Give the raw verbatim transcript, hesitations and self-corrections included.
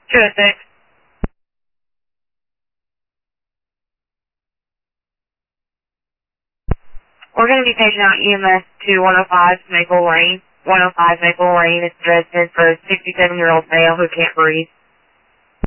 two oh six. We're going to be taking out E M S to one oh five Maple Lane. one oh five Maple Lane. It's a resident for a sixty-seven-year-old male who can't breathe.